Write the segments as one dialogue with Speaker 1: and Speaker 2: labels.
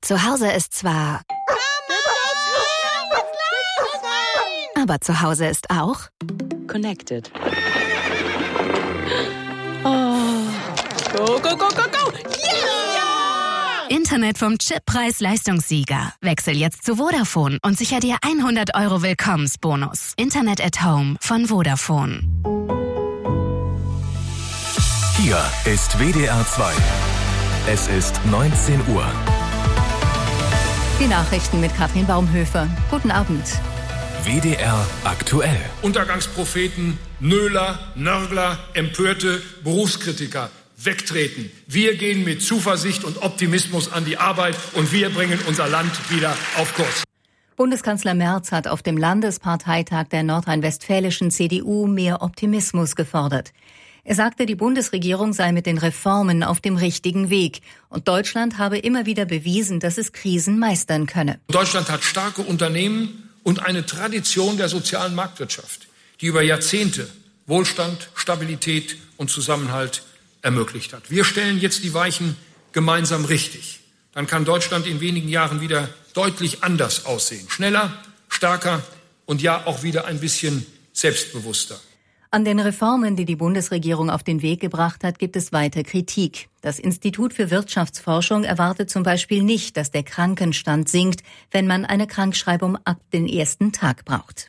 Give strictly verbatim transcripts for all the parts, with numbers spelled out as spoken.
Speaker 1: Zu Hause ist zwar... Aber zu Hause ist auch...
Speaker 2: Connected. Oh. Go, go, go, go, go! Yeah!
Speaker 1: Internet vom Chip-Preis-Leistungssieger. Wechsel jetzt zu Vodafone und sicher dir hundert Euro Willkommensbonus. Internet at Home von Vodafone.
Speaker 3: Hier ist W D R zwei. Es ist neunzehn Uhr.
Speaker 4: Die Nachrichten mit Katrin Baumhöfer. Guten Abend.
Speaker 3: W D R aktuell.
Speaker 5: Untergangspropheten, Nöler, Nörgler, Empörte, Berufskritiker. Wegtreten. Wir gehen mit Zuversicht und Optimismus an die Arbeit und wir bringen unser Land wieder auf Kurs.
Speaker 4: Bundeskanzler Merz hat auf dem Landesparteitag der nordrhein-westfälischen C D U mehr Optimismus gefordert. Er sagte, die Bundesregierung sei mit den Reformen auf dem richtigen Weg und Deutschland habe immer wieder bewiesen, dass es Krisen meistern könne.
Speaker 5: Deutschland hat starke Unternehmen und eine Tradition der sozialen Marktwirtschaft, die über Jahrzehnte Wohlstand, Stabilität und Zusammenhalt ermöglicht hat. Wir stellen jetzt die Weichen gemeinsam richtig. Dann kann Deutschland in wenigen Jahren wieder deutlich anders aussehen. Schneller, stärker und ja auch wieder ein bisschen selbstbewusster.
Speaker 4: An den Reformen, die die Bundesregierung auf den Weg gebracht hat, gibt es weiter Kritik. Das Institut für Wirtschaftsforschung erwartet zum Beispiel nicht, dass der Krankenstand sinkt, wenn man eine Krankschreibung ab den ersten Tag braucht.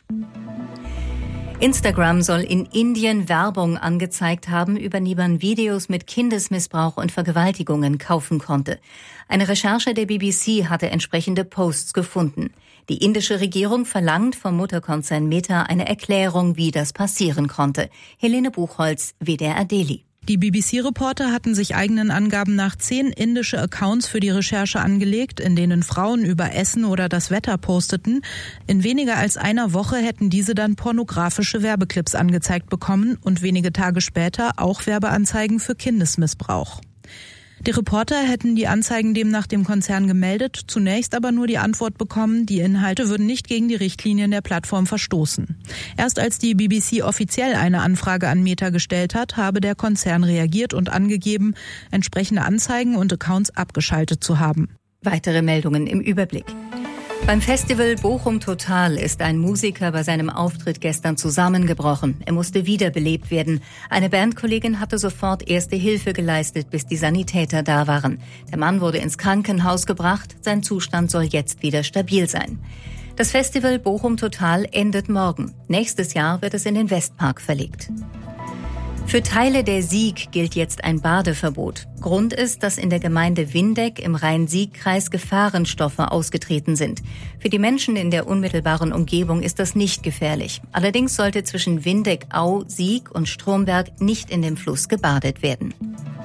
Speaker 4: Instagram soll in Indien Werbung angezeigt haben, über die man Videos mit Kindesmissbrauch und Vergewaltigungen kaufen konnte. Eine Recherche der B B C hatte entsprechende Posts gefunden. Die indische Regierung verlangt vom Mutterkonzern Meta eine Erklärung, wie das passieren konnte. Helene Buchholz, W D R Delhi.
Speaker 6: Die B B C-Reporter hatten sich eigenen Angaben nach zehn indische Accounts für die Recherche angelegt, in denen Frauen über Essen oder das Wetter posteten. In weniger als einer Woche hätten diese dann pornografische Werbeclips angezeigt bekommen und wenige Tage später auch Werbeanzeigen für Kindesmissbrauch. Die Reporter hätten die Anzeigen demnach dem Konzern gemeldet, zunächst aber nur die Antwort bekommen, die Inhalte würden nicht gegen die Richtlinien der Plattform verstoßen. Erst als die B B C offiziell eine Anfrage an Meta gestellt hat, habe der Konzern reagiert und angegeben, entsprechende Anzeigen und Accounts abgeschaltet zu haben.
Speaker 4: Weitere Meldungen im Überblick. Beim Festival Bochum Total ist ein Musiker bei seinem Auftritt gestern zusammengebrochen. Er musste wiederbelebt werden. Eine Bandkollegin hatte sofort erste Hilfe geleistet, bis die Sanitäter da waren. Der Mann wurde ins Krankenhaus gebracht. Sein Zustand soll jetzt wieder stabil sein. Das Festival Bochum Total endet morgen. Nächstes Jahr wird es in den Westpark verlegt. Für Teile der Sieg gilt jetzt ein Badeverbot. Grund ist, dass in der Gemeinde Windeck im Rhein-Sieg-Kreis Gefahrenstoffe ausgetreten sind. Für die Menschen in der unmittelbaren Umgebung ist das nicht gefährlich. Allerdings sollte zwischen Windeck-Au, Sieg und Stromberg nicht in dem Fluss gebadet werden.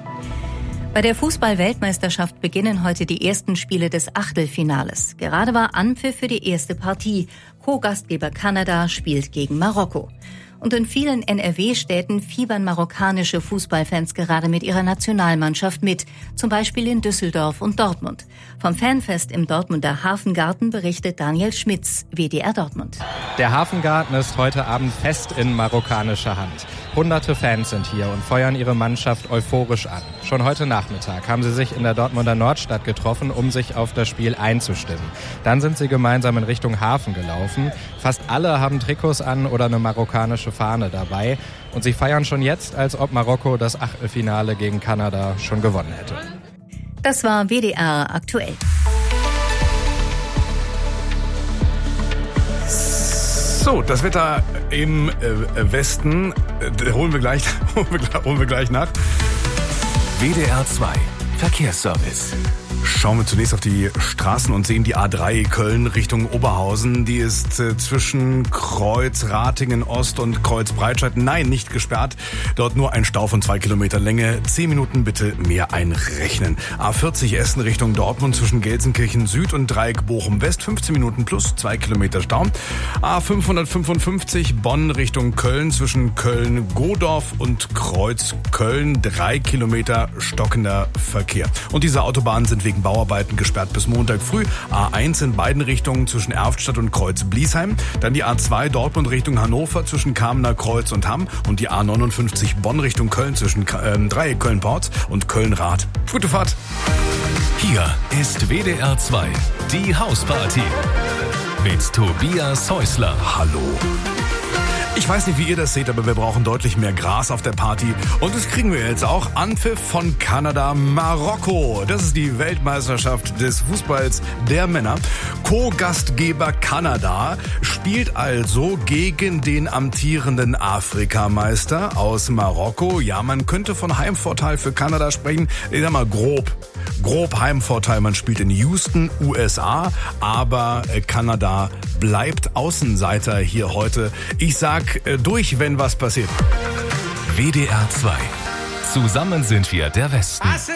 Speaker 4: Bei der Fußball-Weltmeisterschaft beginnen heute die ersten Spiele des Achtelfinales. Gerade war Anpfiff für die erste Partie. Co-Gastgeber Kanada spielt gegen Marokko. Und in vielen N R W-Städten fiebern marokkanische Fußballfans gerade mit ihrer Nationalmannschaft mit, zum Beispiel in Düsseldorf und Dortmund. Vom Fanfest im Dortmunder Hafengarten berichtet Daniel Schmitz, W D R Dortmund.
Speaker 7: Der Hafengarten ist heute Abend fest in marokkanischer Hand. Hunderte Fans sind hier und feuern ihre Mannschaft euphorisch an. Schon heute Nachmittag haben sie sich in der Dortmunder Nordstadt getroffen, um sich auf das Spiel einzustimmen. Dann sind sie gemeinsam in Richtung Hafen gelaufen. Fast alle haben Trikots an oder eine marokkanische Fahne dabei. Und sie feiern schon jetzt, als ob Marokko das Achtelfinale gegen Kanada schon gewonnen hätte.
Speaker 4: Das war W D R aktuell.
Speaker 8: So, das Wetter im äh, Westen äh, holen wir gleich, holen wir, holen wir gleich nach.
Speaker 3: W D R zwei Verkehrsservice.
Speaker 8: Schauen wir zunächst auf die Straßen und sehen die A drei Köln Richtung Oberhausen. Die ist äh, zwischen Kreuz Ratingen Ost und Kreuz Breitscheid, nein, nicht gesperrt. Dort nur ein Stau von zwei Kilometer Länge. Zehn Minuten bitte mehr einrechnen. A vierzig Essen Richtung Dortmund zwischen Gelsenkirchen Süd und Dreieck Bochum West. fünfzehn Minuten plus zwei Kilometer Stau. A fünfhundertfünfundfünfzig Bonn Richtung Köln zwischen Köln-Godorf und Kreuz Köln. Drei Kilometer stockender Verkehr. Und diese Autobahnen sind wegen Bauarbeiten gesperrt bis Montag früh. A eins in beiden Richtungen zwischen Erftstadt und Kreuz-Bliesheim. Dann die A zwei Dortmund Richtung Hannover zwischen Kamener Kreuz und Hamm. Und die A neunundfünfzig Bonn Richtung Köln zwischen äh, Dreieck Köln-Porz und Köln-Rath. Gute Fahrt!
Speaker 3: Hier ist W D R zwei, die Hausparty. Mit Tobias Häusler.
Speaker 8: Hallo. Ich weiß nicht, wie ihr das seht, aber wir brauchen deutlich mehr Gras auf der Party. Und das kriegen wir jetzt auch. Anpfiff von Kanada, Marokko. Das ist die Weltmeisterschaft des Fußballs der Männer. Co-Gastgeber Kanada spielt also gegen den amtierenden Afrikameister aus Marokko. Ja, man könnte von Heimvorteil für Kanada sprechen. Ich sag mal grob. Grob Heimvorteil, man spielt in Houston, U S A, aber Kanada bleibt Außenseiter hier heute. Ich sag durch, wenn was passiert.
Speaker 3: W D R zwei. Zusammen sind wir der Westen.